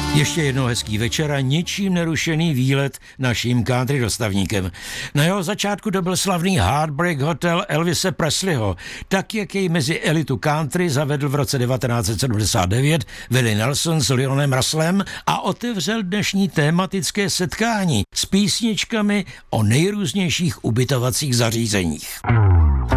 Ještě jednou hezký večer a ničím nerušený výlet naším country dostavníkem. Na jeho začátku to byl slavný Heartbreak Hotel Elvise Presleyho, tak jak jej mezi elitu country zavedl v roce 1979 Willie Nelson s Lionem Russellem a otevřel dnešní tematické setkání s písničkami o nejrůznějších ubytovacích zařízeních.